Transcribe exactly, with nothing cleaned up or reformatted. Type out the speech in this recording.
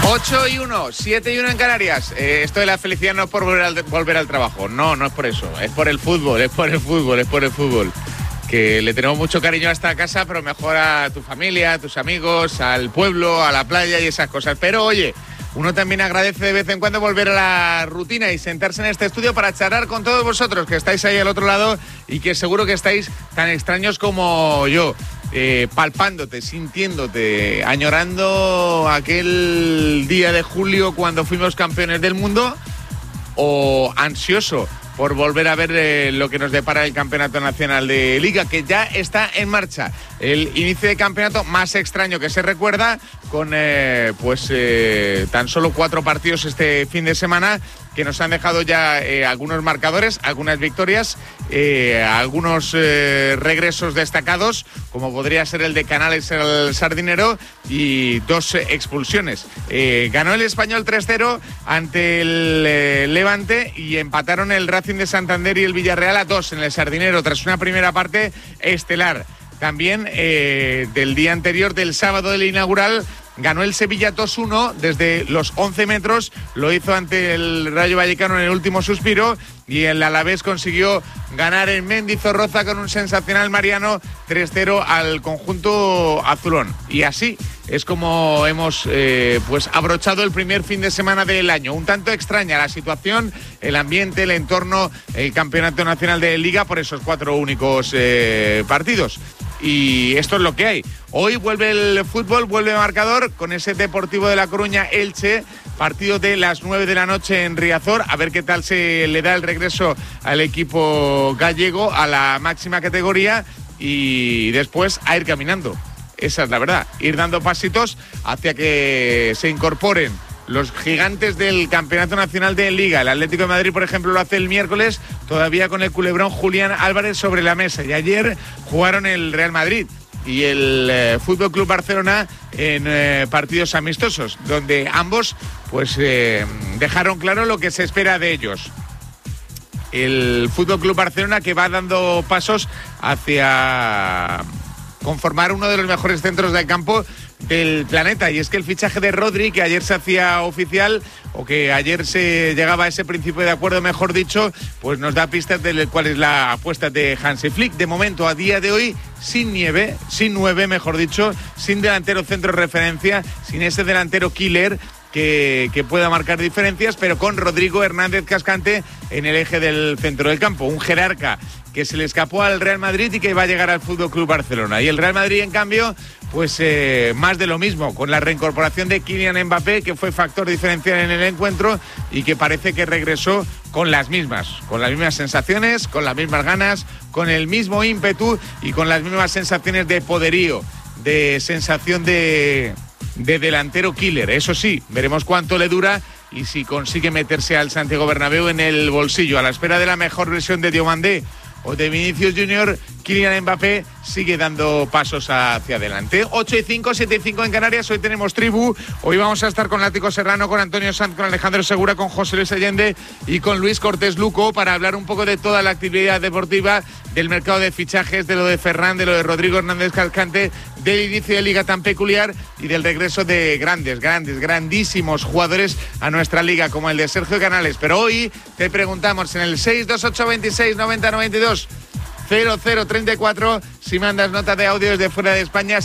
ocho y uno, siete y uno en Canarias. Eh, esto de la felicidad no es por volver al, volver al trabajo. No, no es por eso. Es por el fútbol, es por el fútbol, es por el fútbol. Que le tenemos mucho cariño a esta casa, pero mejor a tu familia, a tus amigos, al pueblo, a la playa y esas cosas. Pero oye, uno también agradece de vez en cuando volver a la rutina y sentarse en este estudio para charlar con todos vosotros que estáis ahí al otro lado y que seguro que estáis tan extraños como yo. Eh, palpándote, sintiéndote, añorando aquel día de julio cuando fuimos campeones del mundo, o ansioso por volver a ver eh, lo que nos depara el Campeonato Nacional de Liga, que ya está en marcha. El inicio de campeonato más extraño que se recuerda, con eh, pues eh, tan solo cuatro partidos este fin de semana, que nos han dejado ya eh, algunos marcadores, algunas victorias, eh, algunos eh, regresos destacados, como podría ser el de Canales el Sardinero, y dos eh, expulsiones. Eh, ganó el Español tres cero ante el eh, Levante y empataron el Racing de Santander y el Villarreal a dos en el Sardinero, tras una primera parte estelar. También eh, del día anterior, del sábado del inaugural, ganó el Sevilla dos uno desde los once metros, lo hizo ante el Rayo Vallecano en el último suspiro, y el Alavés consiguió ganar en Mendizorroza con un sensacional Mariano tres cero al conjunto azulón. Y así es como hemos eh, pues abrochado el primer fin de semana del año. Un tanto extraña la situación, el ambiente, el entorno, el Campeonato Nacional de Liga por esos cuatro únicos eh, partidos. Y esto es lo que hay. Hoy vuelve el fútbol, vuelve el marcador con ese Deportivo de La Coruña Elche, partido de las nueve de la noche en Riazor, a ver qué tal se le da el regreso al equipo gallego a la máxima categoría, y después a ir caminando. Esa es la verdad, ir dando pasitos hacia que se incorporen los gigantes del Campeonato Nacional de Liga. El Atlético de Madrid, por ejemplo, lo hace el miércoles, todavía con el culebrón Julián Álvarez sobre la mesa. Y ayer jugaron el Real Madrid y el eh, Fútbol Club Barcelona en eh, partidos amistosos, donde ambos pues eh, dejaron claro lo que se espera de ellos. El Fútbol Club Barcelona, que va dando pasos hacia conformar uno de los mejores centros del campo del planeta, y es que el fichaje de Rodri, que ayer se hacía oficial, o que ayer se llegaba a ese principio de acuerdo, mejor dicho, pues nos da pistas de cuál es la apuesta de Hansi Flick. De momento, a día de hoy, sin nieve, sin nueve, mejor dicho, sin delantero centro de referencia, sin ese delantero killer que, que pueda marcar diferencias, pero con Rodrigo Hernández Cascante en el eje del centro del campo, un jerarca que se le escapó al Real Madrid y que va a llegar al Fútbol Club Barcelona. Y el Real Madrid, en cambio, pues eh, más de lo mismo, con la reincorporación de Kylian Mbappé, que fue factor diferencial en el encuentro y que parece que regresó con las mismas, con las mismas sensaciones, con las mismas ganas, con el mismo ímpetu y con las mismas sensaciones de poderío, de sensación de, de delantero killer. Eso sí, veremos cuánto le dura y si consigue meterse al Santiago Bernabéu en el bolsillo. A la espera de la mejor versión de Diomandé o de Vinicius Junior, Kylian Mbappé sigue dando pasos hacia adelante. ocho y cinco, siete y cinco en Canarias. Hoy tenemos tribu. Hoy vamos a estar con Lático Serrano, con Antonio Sanz, con Alejandro Segura, con José Luis Allende y con Luis Cortés Luco, para hablar un poco de toda la actividad deportiva, del mercado de fichajes, de lo de Ferran, de lo de Rodrigo Hernández Cascante, del inicio de liga tan peculiar y del regreso de grandes, grandes, grandísimos jugadores a nuestra liga, como el de Sergio Canales. Pero hoy te preguntamos en el seis dos ocho veintiséis noventa noventa y dos cero cero treinta y cuatro, si mandas nota de audio desde fuera de España,